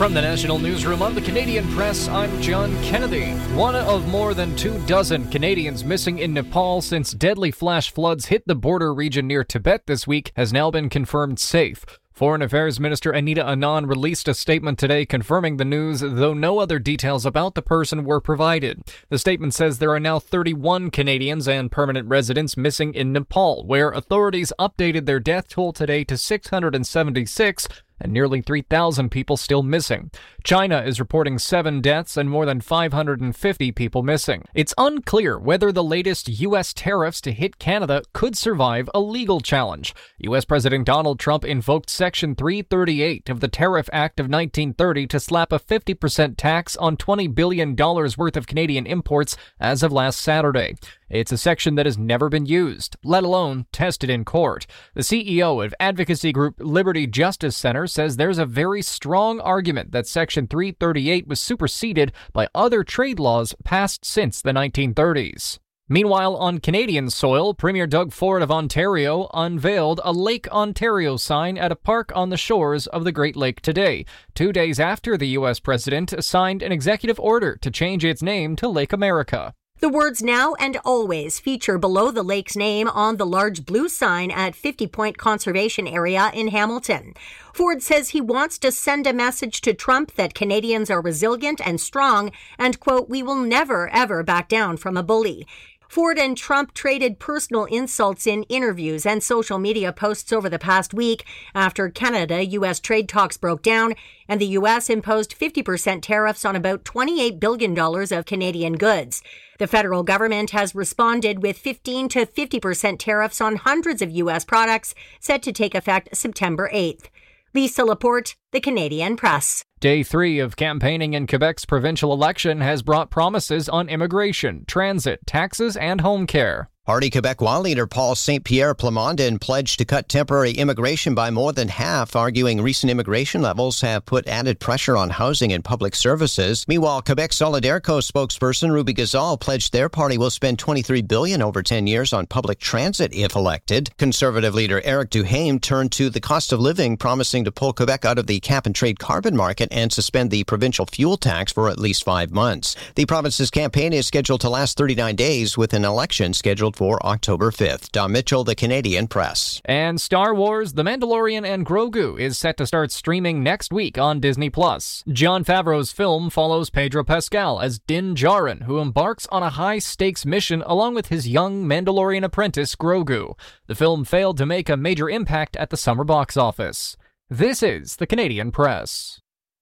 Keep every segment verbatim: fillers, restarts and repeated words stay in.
From the National Newsroom of the Canadian Press, I'm John Kennedy. One of more than two dozen Canadians missing in Nepal since deadly flash floods hit the border region near Tibet this week has now been confirmed safe. Foreign Affairs Minister Anita Anand released a statement today confirming the news, though no other details about the person were provided. The statement says there are now thirty-one Canadians and permanent residents missing in Nepal, where authorities updated their death toll today to six hundred seventy-six, and nearly three thousand people still missing. China is reporting seven deaths and more than five hundred fifty people missing. It's unclear whether the latest U S tariffs to hit Canada could survive a legal challenge. U S President Donald Trump invoked Section three thirty-eight of the Tariff Act of nineteen thirty to slap a fifty percent tax on twenty billion dollars worth of Canadian imports as of last Saturday. It's a section that has never been used, let alone tested in court. The C E O of advocacy group Liberty Justice Center says there's a very strong argument that Section three thirty-eight was superseded by other trade laws passed since the nineteen thirties. Meanwhile, on Canadian soil, Premier Doug Ford of Ontario unveiled a Lake Ontario sign at a park on the shores of the Great Lake today, two days after the U S president signed an executive order to change its name to Lake America. The words "now and always" feature below the lake's name on the large blue sign at fifty Point Conservation Area in Hamilton. Ford says he wants to send a message to Trump that Canadians are resilient and strong and, quote, "we will never, ever back down from a bully." Ford and Trump traded personal insults in interviews and social media posts over the past week after Canada-U S trade talks broke down and the U S imposed fifty percent tariffs on about twenty-eight billion dollars of Canadian goods. The federal government has responded with fifteen to fifty percent tariffs on hundreds of U S products set to take effect September eighth. Lisa Laporte, The Canadian Press. Day three of campaigning in Quebec's provincial election has brought promises on immigration, transit, taxes, and home care. Parti Québécois leader Paul Saint-Pierre Plamondon pledged to cut temporary immigration by more than half, arguing recent immigration levels have put added pressure on housing and public services. Meanwhile, Quebec Solidarco spokesperson Ruby Gazal pledged their party will spend twenty-three billion dollars over ten years on public transit if elected. Conservative leader Eric Duhaime turned to the cost of living, promising to pull Quebec out of the cap-and-trade carbon market and suspend the provincial fuel tax for at least five months. The province's campaign is scheduled to last thirty-nine days, with an election scheduled for October fifth. Don Mitchell, The Canadian Press. And Star Wars, The Mandalorian and Grogu is set to start streaming next week on Disney Plus. Jon Favreau's film follows Pedro Pascal as Din Djarin, who embarks on a high-stakes mission along with his young Mandalorian apprentice Grogu. The film failed to make a major impact at the summer box office. This is The Canadian Press.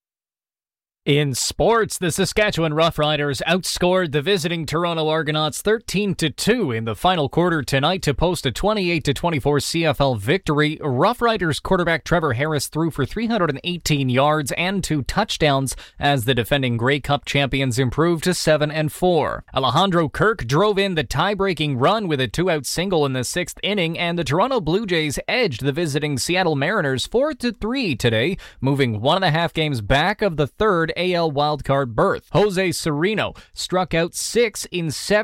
In sports, the Saskatchewan Roughriders outscored the visiting Toronto Argonauts thirteen to two in the final quarter tonight to post a twenty-eight to twenty-four C F L victory. Roughriders quarterback Trevor Harris threw for three hundred eighteen yards and two touchdowns as the defending Grey Cup champions improved to seven and four. Alejandro Kirk drove in the tie-breaking run with a two-out single in the sixth inning, and the Toronto Blue Jays edged the visiting Seattle Mariners four to three today, moving one and a half games back of the third A L wildcard berth. Jose Sereno struck out six in seven